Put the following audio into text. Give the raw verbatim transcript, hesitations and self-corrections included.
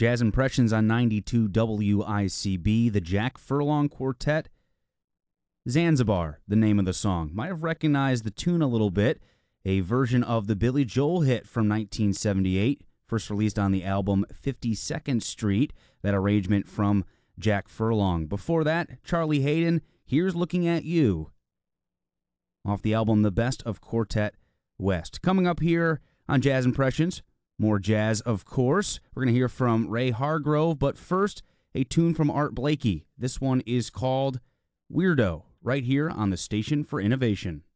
Jazz Impressions on ninety-two W I C B, the Jack Furlong Quartet. Zanzibar, the name of the song. Might have recognized the tune a little bit. A version of the Billy Joel hit from nineteen seventy-eight, first released on the album fifty-second Street, that arrangement from Jack Furlong. Before that, Charlie Haden, Here's Looking at You, off the album The Best of Quartet West. Coming up here on Jazz Impressions, more jazz, of course. We're going to hear from Ray Hargrove, but first, a tune from Art Blakey. This one is called Weirdo, right here on the Station for Innovation.